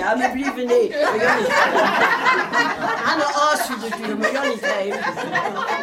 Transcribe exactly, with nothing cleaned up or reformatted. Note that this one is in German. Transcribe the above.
Ja, wir bleiben nicht. Wir gehen nicht. An der Arsch, wir gehen nicht rein.